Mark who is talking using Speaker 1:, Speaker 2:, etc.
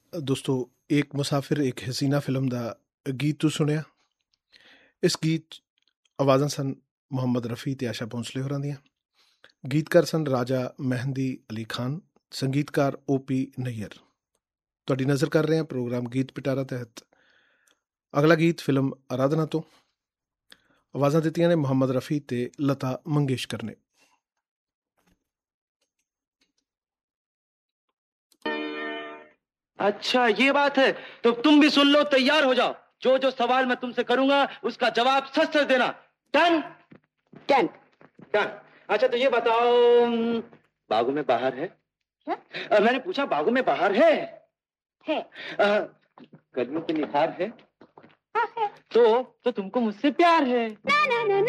Speaker 1: दोस्तों, एक मुसाफिर एक हसीना फिल्म दा गीत तो सुनिया। इस गीत आवाज़ां सन मोहम्मद रफ़ी ते आशा भोंसले होरां दियां। गीतकार सन राजा मेहंदी अली खान, संगीतकार OP नैयर। तुहाडी नज़र कर रहे हैं प्रोग्राम गीत पिटारा तहत। अगला गीत फिल्म आराधना तो। आवाज़ां दित्तियां ने मोहम्मद रफ़ी ते लता मंगेशकर ने।
Speaker 2: अच्छा ये बात है, तो तुम भी सुन लो, तैयार हो जाओ। जो जो सवाल मैं तुमसे करूंगा उसका जवाब सच सच देना। Done
Speaker 3: done
Speaker 2: done. अच्छा तो ये बताओ, बागों में बाहर है? मैंने पूछा बागों में बाहर है? कलियों पे निखार है?
Speaker 3: हाँ है।
Speaker 2: तो तुमको मुझसे प्यार है?
Speaker 3: ना ना ना